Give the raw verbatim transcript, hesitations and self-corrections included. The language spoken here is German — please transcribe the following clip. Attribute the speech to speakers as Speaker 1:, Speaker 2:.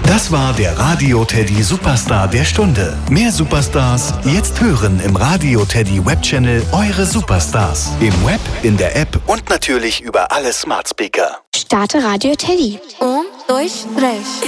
Speaker 1: Das war der Radio Teddy Superstar der Stunde. Mehr Superstars jetzt hören im Radio Teddy Webchannel Eure Superstars. Im Web, in der App und natürlich über alle Smart Speaker.
Speaker 2: Starte Radio Teddy.
Speaker 3: Um, dois, três.